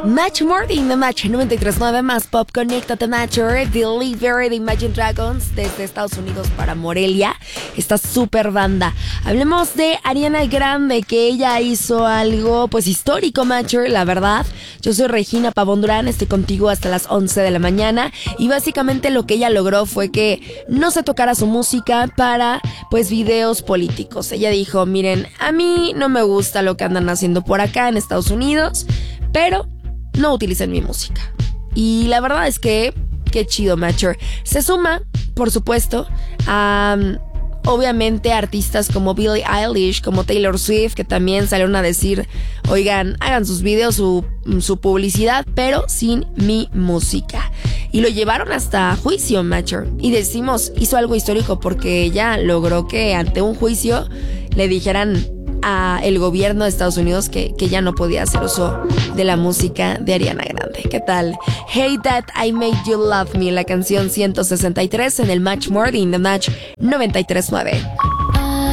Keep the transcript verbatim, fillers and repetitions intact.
Match Morning de Match noventa y tres punto nueve más Pop. Conéctate, Matcher. Delivery de Imagine Dragons desde Estados Unidos para Morelia. Esta super banda. Hablemos de Ariana Grande, que ella hizo algo pues histórico, Matcher, la verdad. Yo soy Regina Pavón Durán, estoy contigo hasta las once de la mañana. Y básicamente lo que ella logró fue que no se tocara su música para pues videos políticos. Ella dijo, miren, a mí no me gusta lo que andan haciendo por acá en Estados Unidos, pero no utilicen mi música. Y la verdad es que qué chido, Matcher. Se suma, por supuesto, a um, obviamente artistas como Billie Eilish, como Taylor Swift, que también salieron a decir, oigan, hagan sus videos, su, su publicidad, pero sin mi música. Y lo llevaron hasta juicio, Matcher. Y decimos, hizo algo histórico porque ella logró que ante un juicio le dijeran a el gobierno de Estados Unidos que, que ya no podía hacer uso de la música de Ariana Grande. ¿Qué tal? Hey That I Made You Love Me, la canción ciento sesenta y tres en el Match Morning de Match noventa y tres punto nueve.